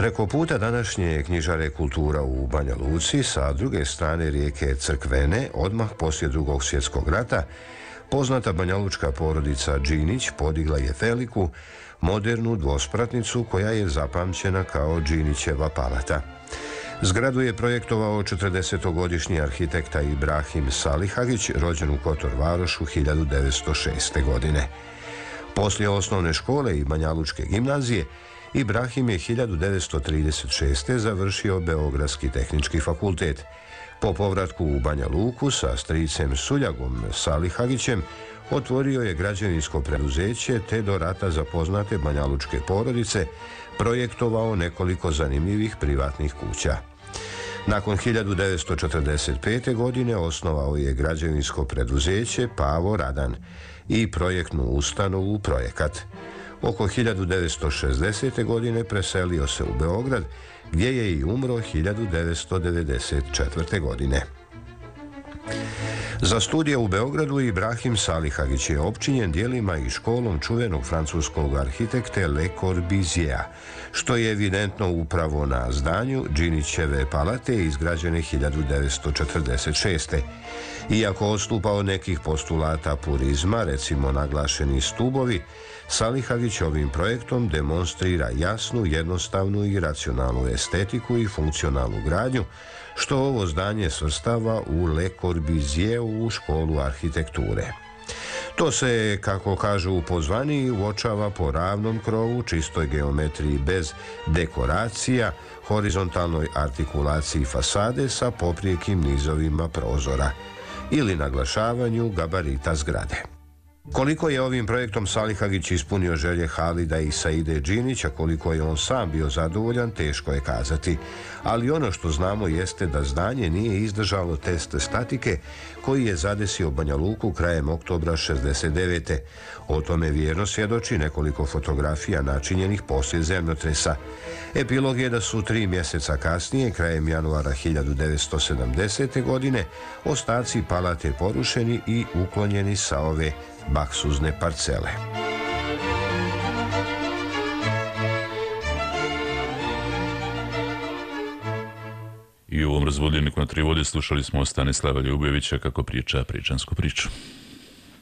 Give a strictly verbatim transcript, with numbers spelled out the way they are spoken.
Preko puta današnje knjižare Kultura u Banja Luci, sa druge strane rijeke Crkvene, odmah poslije Drugog svjetskog rata, poznata banjalučka porodica Đinić podigla je veliku, modernu dvospratnicu koja je zapamćena kao Đinićeva palata. Zgradu je projektovao četrdesetogodišnji arhitekta Ibrahim Salihagić, rođen u Kotor Varošu hiljadu devetsto šeste. godine. Poslije osnovne škole i banjalučke gimnazije, Ibrahim je hiljadu devetsto trideset šeste. završio Beogradski tehnički fakultet. Po povratku u Banja Luku sa stricem Suljagom Salihagićem otvorio je građevinsko preduzeće te do rata za poznate banjalučke porodice projektovao nekoliko zanimljivih privatnih kuća. Nakon hiljadu devetsto četrdeset pete. godine osnovao je građevinsko preduzeće Pavo Radan i projektnu ustanovu Projekat. Oko hiljadu devetsto šezdesete. godine preselio se u Beograd, gdje je i umro hiljadu devetsto devedeset četvrte. godine. Za studije u Beogradu Ibrahim Salihagić je opčinjen djelima i školom čuvenog francuskog arhitekte Le Corbusiera, što je evidentno upravo na zdanju Đinićeve palate izgrađene hiljadu devetsto četrdeset šeste. Iako odstupa od nekih postulata purizma, recimo naglašeni stubovi, Salihagić ovim projektom demonstrira jasnu, jednostavnu i racionalnu estetiku i funkcionalnu gradnju, što ovo zdanje svrstava u Le Corbusierovu školu arhitekture. To se, kako kažu u pozvaniji, uočava po ravnom krovu, čistoj geometriji bez dekoracija, horizontalnoj artikulaciji fasade sa poprijekim nizovima prozora ili naglašavanju gabarita zgrade. Koliko je ovim projektom Salihagić ispunio želje Halida i Saide Đinić, a koliko je on sam bio zadovoljan, teško je kazati. Ali ono što znamo jeste da zdanje nije izdržalo test statike koji je zadesio Banja Luku krajem oktobra šezdeset devete. O tome vjerno svjedoči nekoliko fotografija načinjenih poslije zemljotresa. Epilog je da su tri mjeseca kasnije, krajem januara hiljadu devetsto sedamdesete. godine, ostaci palate porušeni i uklonjeni sa ove baksuzne parcele. I u ovom razvodljeniku na tri vode slušali smo Stanislava Ljubojevića kako priča pričansku priču.